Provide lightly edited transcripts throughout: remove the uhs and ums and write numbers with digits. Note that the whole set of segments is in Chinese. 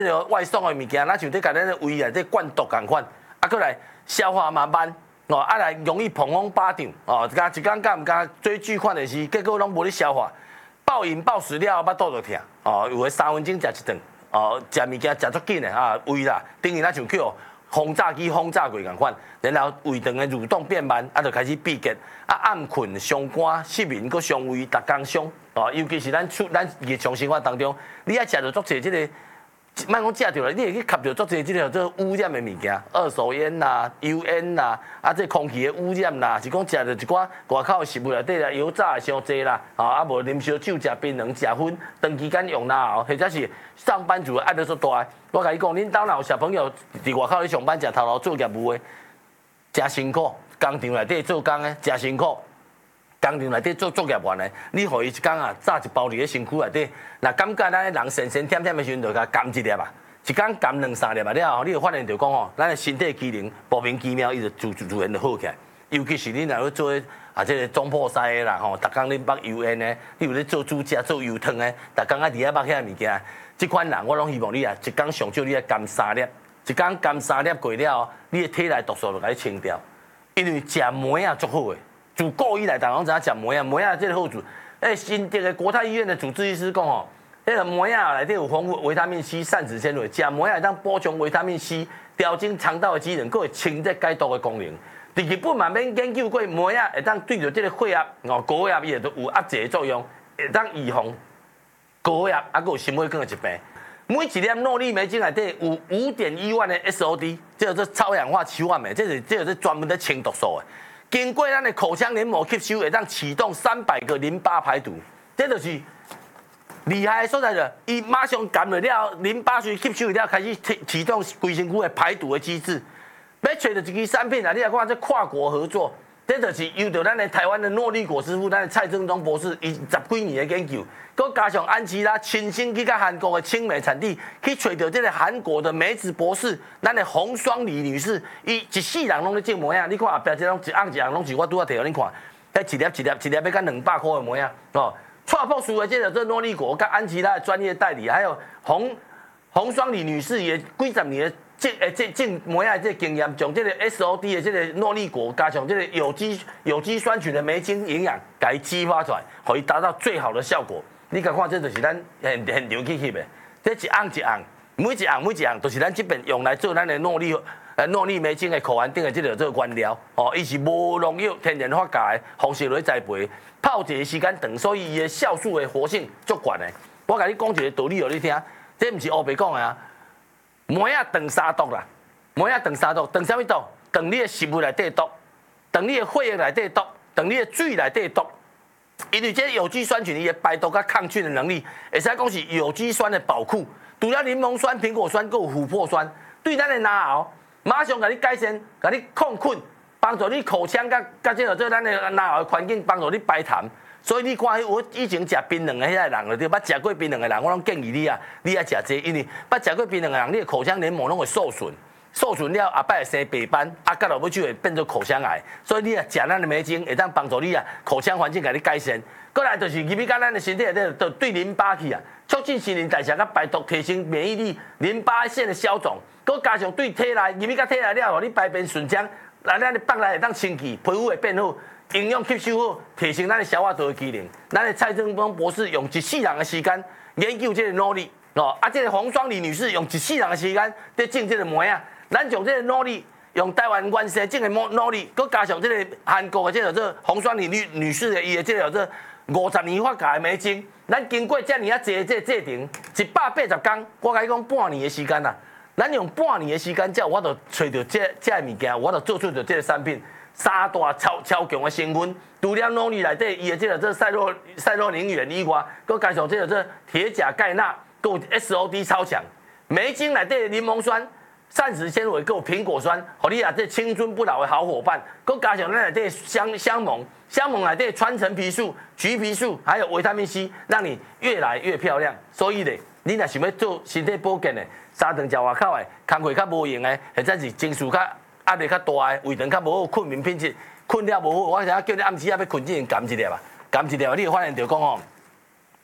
个外送的物件，咱像在甲咱的胃内底灌毒共款，啊，过来消化嘛慢，哦，啊来容易膀胱巴掌，哦，一工敢毋敢追巨款的是，结果拢无咧消化，暴饮暴食了，巴肚就疼，哦，有诶3分钟食一顿，哦，食物件食足紧的啊，胃啦，等于咱像叫轰炸机轰炸过共款，然后胃肠的蠕动变慢，啊，就开始闭结，啊，暗困、伤肝、失眠，搁伤胃，逐工伤，哦，尤其是咱日常生活当中，你爱食着足侪即个。莫讲食着啦，你会去吸着足侪即个污染的物件，二手烟啦、油烟啦，啊，这空气的污染啦，是讲食着一寡外口的食物内底啦，油炸的伤侪啦，啊，无啉烧酒、食槟榔、食薰，长期间用啦后，或者是上班族压力足大。我甲你讲，恁兜若有小朋友伫外口咧上班，食头路做业务的，真辛苦，工厂内底做工的，真辛苦。工厂内底做作业员的，你互伊一工啊，炸一包伫咧身躯内底，若感觉咱人神神舔舔的时阵，就甲含一粒啊，一工含2-3粒啊了后，你会发现着讲吼，咱的身体机能莫名其妙，伊就自然就好起来。尤其是你若要做啊，这个中破塞的啦吼，逐工咧捌油烟的，你有咧做煮食、做油汤的，逐工啊伫遐捌遐物件，即款人我拢希望你啊，一工上少你啊含3粒，一工含3粒过了后，你的体内毒素就甲你清掉，因为食糜啊足好的。自古以来，大家拢知影食糜啊，糜啊这个好处。新竹的国泰医院的主治医师讲吼，迄个糜啊内底有丰富维他命 C、膳食纤维，食糜啊会当补充维他命 C， 调整肠道的机能，佫会清洁解毒的功能。伫日本嘛免研究过糜啊会当对着这个血压高血压伊会有压制的作用，会当预防高血压，啊佫有心血管的疾病。每一粒诺丽梅精内底有5.1万的 SOD， 这叫做超氧化羟胺镁，这是专门在清毒素的。经过咱的口腔黏膜吸收，会当启动300个淋巴排毒，这就是厉害的所在了。伊马上含了了，淋巴水吸收了，开始启动规身躯的排毒的机制。要找到一支产品啊，你来看这跨国合作，这就是由着咱的台湾的诺丽果师傅，咱的蔡正东博士，伊10几年的研究，佮加上安琪拉亲身去到韩国的青梅产地，去找到这个韩国的梅子博士，咱的洪双梨女士，伊一世人拢咧种糜啊！你看后壁这种一盎一盎拢是我拄仔摕互恁看，迄一粒要到200块的糜啊！哦，创博士的这个诺丽果，佮安琪拉的专业代理，还有洪双梨女士也几十年的。种糜啊，这经验将这个 SOD 的这个诺丽果加上这个有机酸醛的酶精营养，给它激发出来，可以达到最好的效果。你甲看，这就是咱现场去翕的，这一盎一盎，每一盎，都是咱这边用来做咱的诺丽酶精的口含定的这个原料。哦，伊是无农药、天然发酵的方式来栽培，泡一个时间长，所以伊的酵素的活性足悬的。我甲你讲一个道理互你听，这不是黑白讲的啊。糜啊长3毒啦，糜啊长3毒，长啥物毒？长你的食物内底毒，长你的血液内底毒，长你的水内底毒。因为这有机酸醛伊的排毒甲抗菌的能力，会使讲是有机酸的宝库。除了柠檬酸、苹果酸，还有琥珀酸，对咱的牙喉马上甲你改善，甲你抗菌，帮助你口腔甲这个咱的牙喉环境，帮助你排痰。所以你看，我以前食槟榔的迄个人了，对，捌食过槟榔的人，我拢建议你啊，你爱食这，因为捌食过槟榔的人，你的口腔黏膜拢会受损，受损了后摆会生白斑，啊，到尾就会变做口腔癌。所以你啊，食咱的梅精，会当帮助你啊，口腔环境甲你改善。过来就是入去到咱的身体内底，就对淋巴去啊，促进新陈代谢甲排毒，提升免疫力，淋巴腺的消肿，佮加上对体内入去到体内了后，你排便顺畅，咱的腹内会当清气，皮肤会变好。营养吸收好，提升咱的消化道的机能。咱的蔡正峰博士用一世人的时间研究这个诺丽，这个洪双梨女士用一世人的时间在种这个糜啊。咱将这个诺丽用台湾原生种的诺丽，佮加上这个韩国的这个洪双梨女士的伊的这个50年发酵的酶精，咱经过这尔啊济这制程，180天，我甲你讲半年的时间啦。咱用半年的时间，才有我就找到这个物件，我就做出着这个产品。3大超强的成分，除了诺丽内底伊的这个赛洛宁元以外，佮加上这个铁钾钙钠，佮 SOD 超强，酶精内底柠檬酸、膳食纤维，佮苹果酸，互你啊这青春不老的好伙伴，佮加上咱内底香檬内底川橙皮素、橘皮素，还有维他命 C， 让你越来越漂亮。所以咧，你若想要做身体保健的，三顿食外口的，工课较无用的，或者是情绪较压力较大的，胃肠较无好，困眠品质困了无好，我想叫你暗时要困之前含一粒吧，含一粒，你会发现着讲吼，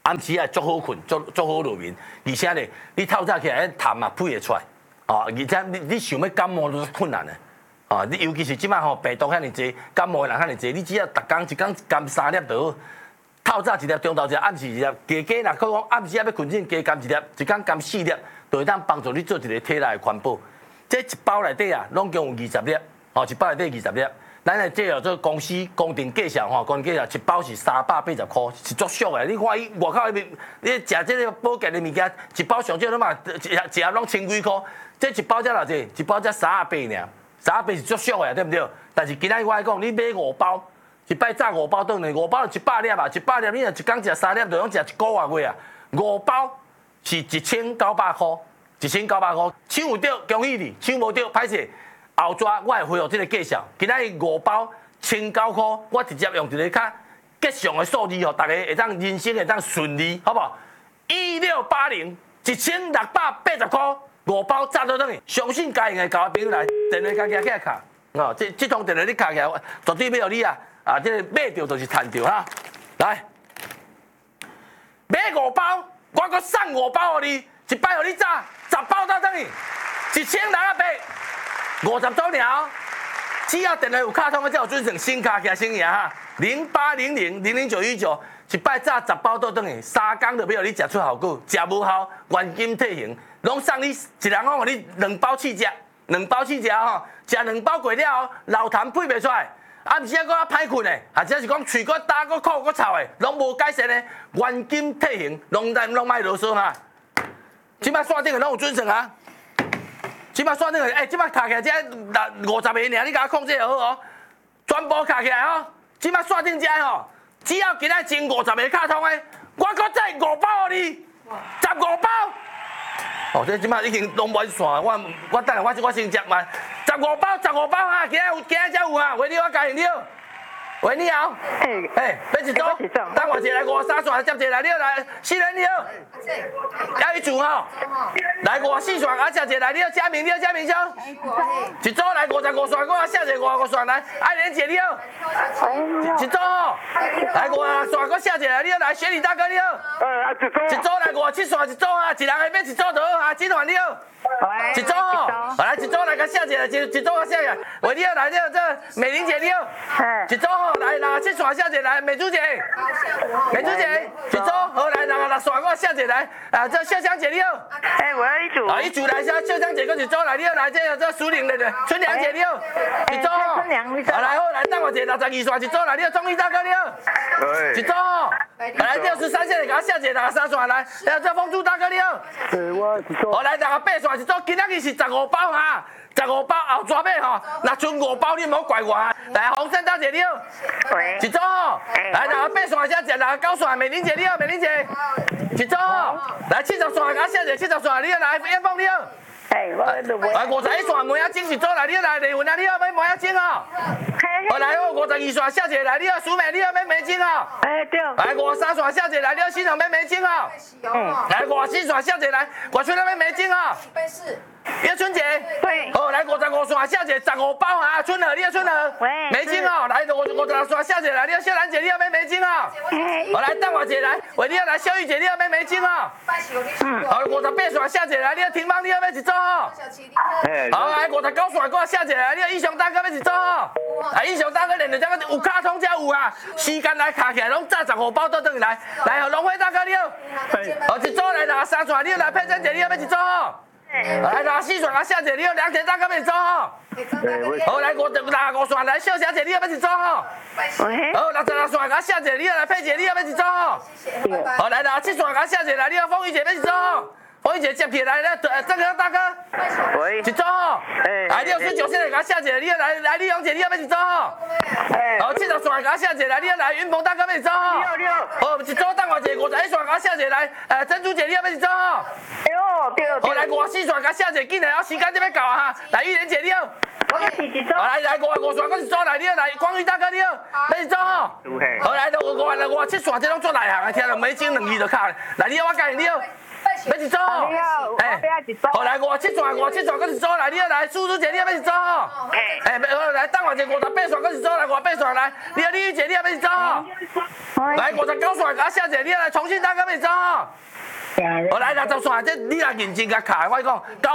暗时也足好困，足好入眠，而且咧，你透早起来痰嘛喷会出来，哦，而且你想要感冒都困难的，哦，你尤其是即摆吼病毒遐尼济，感冒的人遐尼济，你只要逐工一工甘3粒就好，透早1粒，中昼1粒，暗时1粒，加若可讲暗时要困前加甘1粒，一工甘4粒，就会当帮助你做一个体内的环保。这一包内底啊，拢共有20粒，哦，一包内底20粒。咱的这叫做公司公定价上吼，公定价上一包是380块，是足俗的。你看伊外口那边，你食这个保健的物件，一包上少了嘛，一盒拢千几块。这一包才偌济，一包才38尔，38是足俗的，对不对？但是今仔日我来讲，你买5包，一摆炸5包倒去，5包就100粒啊，100粒你若一工食3粒，就拢食1个月啊。5包是1900块，1900块，抢有着恭喜你，抢无着歹势。后纸我会恢复这个介绍，今仔日5包1900块，我直接用一个较吉祥的数字，吼，大家会当人生会当顺利，好不好？1680，1680块，5包炸到等去，相信家用的交朋友来，电话家起来卡，哦，这通电话你卡起来，绝对要互你啊！啊，这个买着就是赚着哈，来买5包，我搁送5包互你，一摆互你炸10包到等去，1680。50周年，只要电话有卡通的，才有准成新卡起来新赢哈，0800000919，一摆炸10包倒转去，3工就要你食出效果，食无效原金退还，拢送你一人讲，你2包试食，2包试食吼，食2包过了后，老痰配袂出来，暗时啊搁较歹困的，或者是讲喙搁焦、搁苦、搁臭的，拢无改善的，原金退还，拢卖啰嗦哈。即摆线顶的拢有准成啊。即摆线顶个，即摆卡起来只50个尔，你甲我控制就好哦，全部卡起来哦。即摆线顶只吼，只要今仔前50个卡通的，我搁再5包互你，15包。哦，这即摆已经拢完线，我等下我先食完，15包哈，今仔才有啊，为你我加你了。喂，你好。要一组？等我一下来53线接一来，你好来，4人你好。要一组吼。来54线，啊，接一来，你好，嘉明，你好，嘉明兄。一组来55线，我下一个55线来，爱莲姐你好。一组吼。来56线，我下一个来，你好，来雪里大哥你好。一组来57线，一组啊，一人下面一组就好哈，金环你好。一组吼，来一组来个下一个，一组个下一个，喂你好，来你好，这美玲姐你好。一组吼，来67线下一个来，美珠姐，美珠姐，一组好来66线我下一个来，啊这秀香姐你好。 我要一组。 啊一组来下秀香姐跟一组来，你好来这苏玲的春娘姐你好。一组吼，好来好来等我一下62线一组来，你好钟义大哥你好。一组吼，来63线给我下一个63线来，这凤珠大哥你好。 我一组。 好来68线一组，今仔日是15包哈。15包后抓尾吼，若剩5包你唔好怪我啊！来，洪胜大姐你好，一组吼，来68线下只69线美玲姐你好，美玲姐，一组吼，来70线甲下只70线你好，来燕凤你好，来51线梅仔精一组来你好，来李云啊你好，买梅仔精哦，好来好52线下只来你好，苏美你好买梅精哦， 对， 来53线下只来你好，新城买梅精哦，来54线下只来，我村那买梅精哦。叶春姐， 对， 好来55线下姐15包哈，春儿，你好春儿，梅精哦，来56线下姐来，你好秀兰姐，你好买梅精哦，好来邓华姐来，喂你好来秀玉姐，你好买梅精哦，好58线下姐来，你好婷芳，你好买一组哦，好来59线我下姐来，你好英雄大哥买一组哦，来英雄大哥连着这个有卡通才有啊，时间来卡起来拢炸15包倒转来，来好龙辉大哥你好，好一组来63线，你好来佩珍姐，你好买一组哦。来64线啊，小姐，你好，梁姐大哥要一组吼。好来65线来，秀小姐，你好要一组吼。好66线啊，小姐，你好来佩姐，你好要一组吼。好来67线啊，小姐来，你好凤玉姐要一组吼。凤玉姐接起来了，郑哥大哥。一组吼。来69线啊，小姐，你好来李勇姐，你好要一组吼。好70线啊，小姐来，你好来云鹏大哥要一组吼。好一组等我一下51线啊，小姐来，珍珠姐，你好要一组吼。好来54线甲下一个紧来，时间就要到啊哈！来玉莲姐你好，来55线我一组来，你好来光宇大哥你好，要一组吼。好来57线这拢做内行的，听到美金2字就卡，来你好我教你好。 要一组哦。 我要一组。 好来57转，搁一组来，你来，苏姐你要一组哦。来等我一下58转，搁一组来58转来，李玉姐你要一组哦。来59转，甲写者你来重新打，搁一组哦。好来60转，这你来认真甲卡，我讲